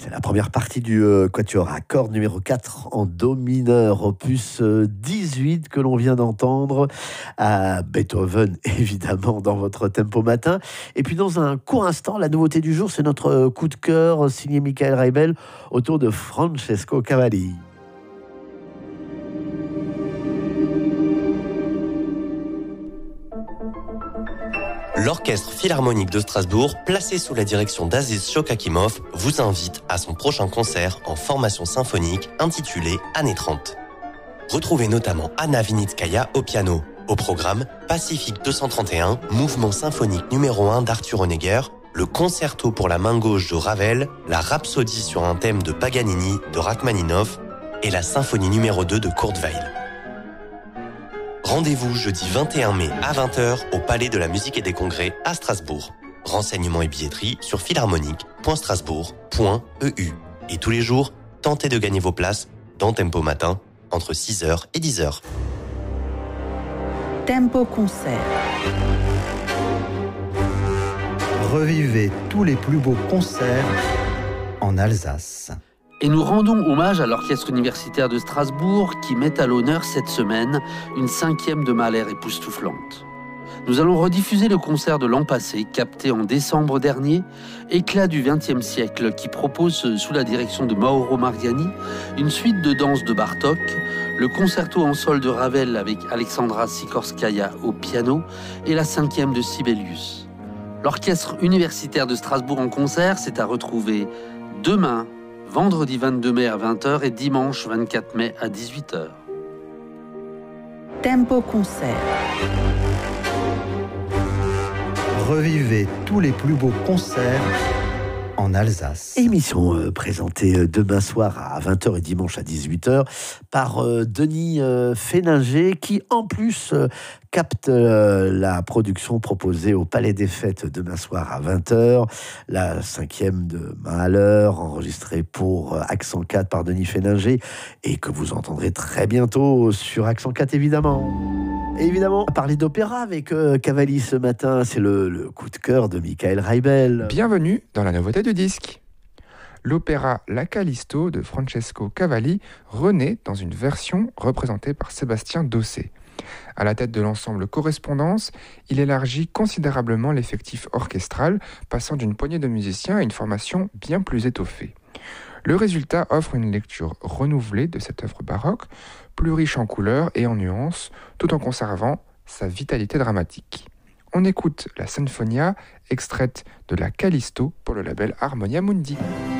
C'est la première partie du quatuor à cordes numéro 4 en do mineur, opus 18 que l'on vient d'entendre à Beethoven, évidemment, dans votre tempo matin. Et puis dans un court instant, la nouveauté du jour, c'est notre coup de cœur signé Michael Reibel autour de Francesco Cavalli. L'Orchestre Philharmonique de Strasbourg, placé sous la direction d'Aziz Shokakimov, vous invite à son prochain concert en formation symphonique intitulé Années 30. Retrouvez notamment Anna Vinitskaya au piano. Au programme, Pacifique 231, mouvement symphonique numéro 1 d'Arthur Honegger, le concerto pour la main gauche de Ravel, la rhapsodie sur un thème de Paganini de Rachmaninoff et la symphonie numéro 2 de Kurt Weill. Rendez-vous jeudi 21 mai à 20h au Palais de la Musique et des Congrès à Strasbourg. Renseignements et billetterie sur philharmonique.strasbourg.eu. Et tous les jours, tentez de gagner vos places dans Tempo Matin entre 6h et 10h. Tempo Concert. Revivez tous les plus beaux concerts en Alsace. Et nous rendons hommage à l'Orchestre universitaire de Strasbourg qui met à l'honneur cette semaine une 5e de Mahler époustouflante. Nous allons rediffuser le concert de l'an passé, capté en décembre dernier, éclat du XXe siècle, qui propose, sous la direction de Mauro Mariani, une suite de danses de Bartók, le concerto en sol de Ravel avec Alexandra Sikorskaya au piano et la 5e de Sibelius. L'Orchestre universitaire de Strasbourg en concert, c'est à retrouver demain, vendredi 22 mai à 20h et dimanche 24 mai à 18h. Tempo Concert. Revivez tous les plus beaux concerts en Alsace. Émission présentée demain soir à 20h et dimanche à 18h par Denis Féninger qui en plus capte la production proposée au Palais des Fêtes demain soir à 20h, la 5e de Mahler enregistrée pour Accent 4 par Denis Féninger et que vous entendrez très bientôt sur Accent 4 évidemment. Et évidemment, parler d'opéra avec Cavalli ce matin, c'est le coup de cœur de Michael Reibel. Bienvenue dans la nouveauté du disque. L'opéra La Callisto de Francesco Cavalli renaît dans une version représentée par Sébastien Dossé. À la tête de l'ensemble Correspondance, il élargit considérablement l'effectif orchestral, passant d'une poignée de musiciens à une formation bien plus étoffée. Le résultat offre une lecture renouvelée de cette œuvre baroque, plus riche en couleurs et en nuances, tout en conservant sa vitalité dramatique. On écoute la Sinfonia, extraite de la Callisto pour le label Harmonia Mundi.